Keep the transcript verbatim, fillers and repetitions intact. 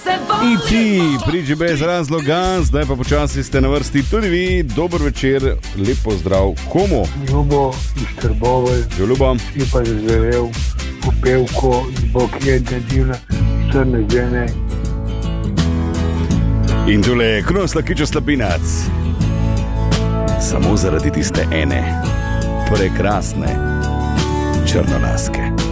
I ti, priči brez razloga, zdaj pa počasi ste na vrsti tudi vi. Dober večer, lep pozdrav komu? Ljubo iz Trbovelj. Ljubo. In pa zaželel popevko z Bokjente divna Črne žene. In tule Knosla Kičo Slapinac. Samo zaradi tiste ene prekrasne črnolaske.